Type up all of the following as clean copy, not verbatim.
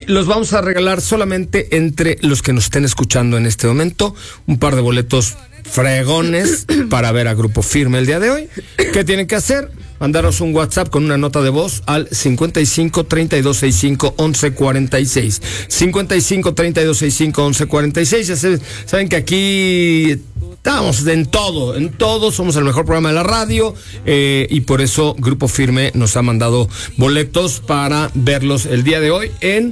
los vamos a regalar solamente entre los que nos estén escuchando en este momento. Un par de boletos fregones para ver a Grupo Firme el día de hoy. ¿Qué tienen que hacer? Mandaros un WhatsApp con una nota de voz al 55 32 65 11 46. 55 32 65 11 46. Ya saben que aquí estamos en todo, somos el mejor programa de la radio, y por eso Grupo Firme nos ha mandado boletos para verlos el día de hoy en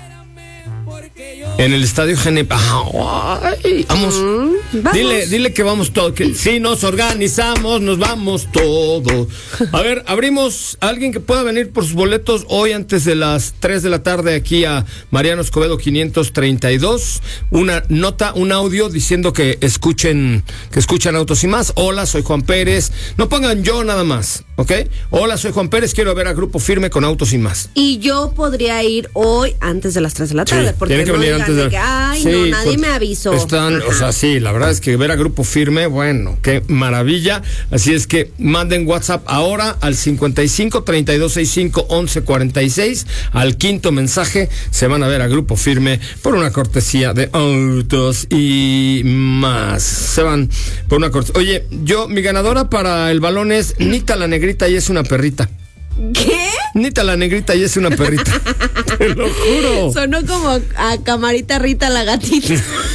el Estadio GNP. Vamos. Vamos. Dile que vamos todos, que si nos organizamos, nos vamos todos. A ver, abrimos a alguien que pueda venir por sus boletos hoy antes de las 3 de la tarde aquí a Mariano Escobedo 532. Una nota, un audio diciendo que escuchan Autos y Más. Hola, soy Juan Pérez. No pongan yo nada más, ¿ok? Hola, soy Juan Pérez, quiero ver a Grupo Firme con Autos y Más. Y yo podría ir hoy antes de las 3 de la tarde, sí, porque tiene que venir antes de... Ay, sí, no, nadie me avisó. O sea, sí, la verdad es que ver a Grupo Firme, bueno, qué maravilla. Así es que manden WhatsApp ahora al 55 32 65 11 46. Al quinto mensaje se van a ver a Grupo Firme por una cortesía de Autos y Más. Se van por una cortesía. Oye, mi ganadora para el balón es Nita la Negrita y es una perrita. ¿Qué? Nita la Negrita y es una perrita. Te lo juro. Sonó como a Camarita Rita la gatita.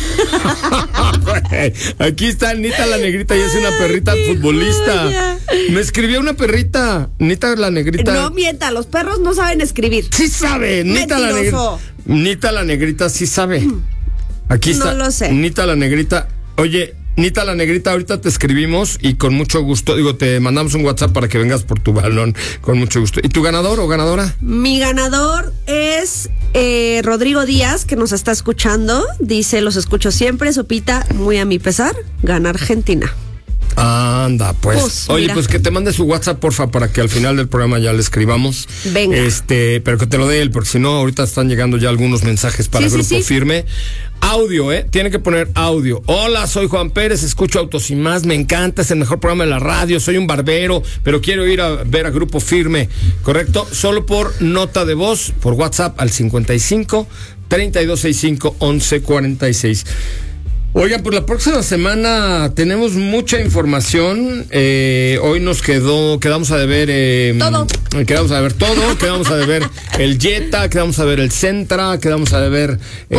Aquí está Nita la Negrita y es una perrita futbolista. Vaya. Me escribió una perrita, Nita la Negrita. No mienta, los perros no saben escribir. Sí sabe, Nita la Negrita. Nita la Negrita sí sabe. Aquí está. No lo sé. Nita la Negrita. Oye, Nita la Negrita, ahorita te escribimos y con mucho gusto, te mandamos un WhatsApp para que vengas por tu balón, con mucho gusto. ¿Y tu ganador o ganadora? Mi ganador es Rodrigo Díaz, que nos está escuchando. Dice, los escucho siempre, Sopita, muy a mi pesar, gana Argentina. Anda, pues. Oye, pues que te mande su WhatsApp, porfa, para que al final del programa ya le escribamos. Venga. Pero que te lo dé él, porque si no, ahorita están llegando ya algunos mensajes para Grupo Firme. Audio, tiene que poner audio. Hola, soy Juan Pérez, escucho Autos y Más, me encanta, es el mejor programa de la radio, soy un barbero, pero quiero ir a ver a Grupo Firme, ¿correcto? Solo por nota de voz, por WhatsApp al 55 32 65 11 46. Oigan, pues la próxima semana tenemos mucha información. Hoy nos quedamos a deber todo. Quedamos a ver todo, quedamos a deber el Jetta, quedamos a ver el Sentra, quedamos a deber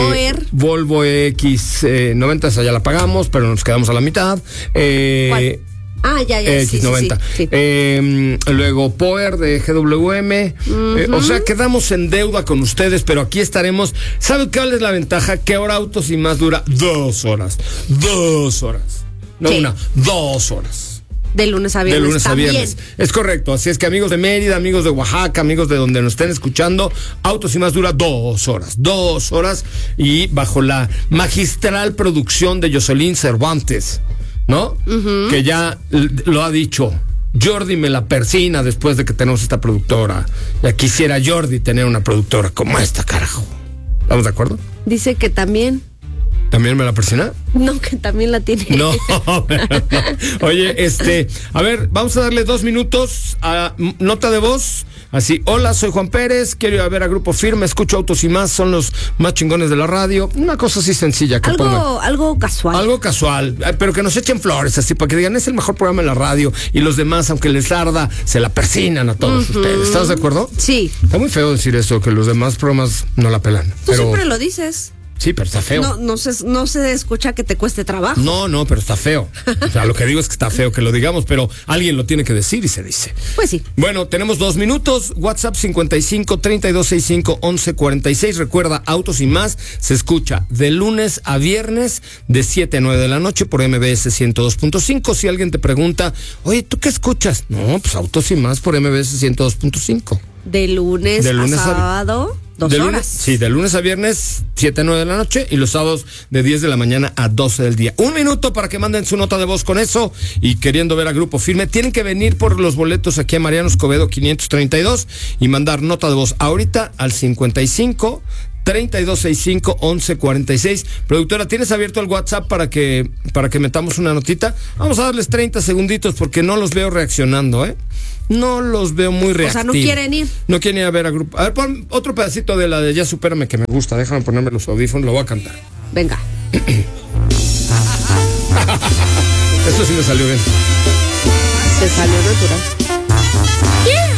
Volvo X90, esa ya la pagamos, pero nos quedamos a la mitad. ¿Cuál? Ya, X90. Sí. Luego Power de GWM. O sea, quedamos en deuda con ustedes, pero aquí estaremos. ¿Saben cuál es la ventaja? Que ahora Autos y Más dura 2 horas. 2 horas. No una, 2 horas. De lunes a viernes. De lunes a viernes. Es correcto. Así es que amigos de Mérida, amigos de Oaxaca, amigos de donde nos estén escuchando, Autos y Más dura 2 horas. 2 horas y bajo la magistral producción de Jocelyn Cervantes, ¿no? Que ya lo ha dicho. Jordi me la persina después de que tenemos esta productora. Ya quisiera Jordi tener una productora como esta, carajo. ¿Estamos de acuerdo? Dice que también. ¿También me la persina? No, que también la tiene. No. Oye, a ver, vamos a darle 2 minutos a nota de voz. Así, hola, soy Juan Pérez, quiero ir a ver a Grupo Firme, escucho Autos y Más, son los más chingones de la radio. Una cosa así sencilla que pongan. Algo casual. Algo casual, pero que nos echen flores, así, para que digan, es el mejor programa de la radio, y los demás, aunque les arda, se la persinan a todos ustedes. ¿Estás de acuerdo? Sí. Está muy feo decir eso, que los demás programas no la pelan. Tú siempre lo dices. Sí, pero está feo. No se escucha que te cueste trabajo. No, pero está feo. O sea, lo que digo es que está feo que lo digamos, pero alguien lo tiene que decir y se dice. Pues sí. Bueno, tenemos 2 minutos. WhatsApp 55 32 65 11 46. Recuerda, Autos y Más se escucha de lunes a viernes de 7 a 9 de la noche por MBS 102.5. Si alguien te pregunta, oye, ¿tú qué escuchas? No, pues Autos y Más por MBS 102.5. De lunes a sábado. 2 horas. Sí, de lunes a viernes, 7 a 9 de la noche, y los sábados de 10 de la mañana a 12 del día. 1 minuto para que manden su nota de voz con eso, y queriendo ver a Grupo Firme, tienen que venir por los boletos aquí a Mariano Escobedo 532 y mandar nota de voz ahorita al 55 3265-1146. Productora, ¿tienes abierto el WhatsApp para que metamos una notita? Vamos a darles 30 segunditos porque no los veo reaccionando, ¿eh? No los veo muy reactivos. O sea, no quieren ir. No quieren ir a ver a grupo. A ver, pon otro pedacito de la de Ya Supérame que me gusta. Déjame ponerme los audífonos, lo voy a cantar. Venga. Esto sí me salió bien. Te salió natural. Yeah.